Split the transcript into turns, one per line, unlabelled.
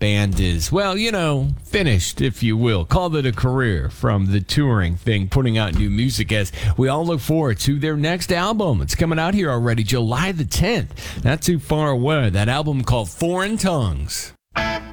band is, well, finished, if you will. Call it a career from the touring thing, putting out new music as we all look forward to their next album. It's coming out here already, July the 10th. Not too far away. That album called Foreign Tongues.